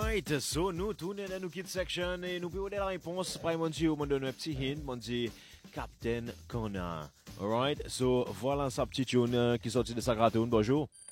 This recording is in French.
Alright, so nous tournons dans notre section et nous pouvons donner la réponse. Après, mon Dieu, on donne un petit hint, mon Dieu, Captain Connor. Alright, so voilà sa petite tune qui sortit de sa cartoon. Bonjour.